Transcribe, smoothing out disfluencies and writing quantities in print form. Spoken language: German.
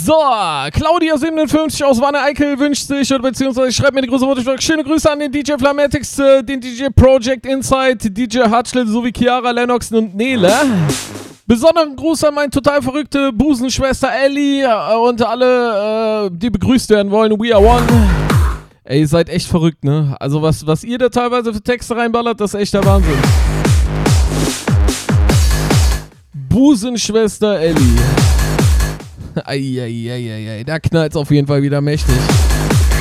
So, Claudia57 aus Wanne-Eickel wünscht sich, oder beziehungsweise schreibt mir die große Worte. Schöne Grüße an den DJ Flamatix, den DJ Project Insight, DJ Hutchlet sowie Chiara, Lennox und Nele. Besonderen Gruß an meine total verrückte Busenschwester Ellie und alle, die begrüßt werden wollen. We are one. Ey, ihr seid echt verrückt, ne? Also was ihr da teilweise für Texte reinballert, das ist echt der Wahnsinn. Busenschwester Ellie. Eieieiei, da knallt's auf jeden Fall wieder mächtig.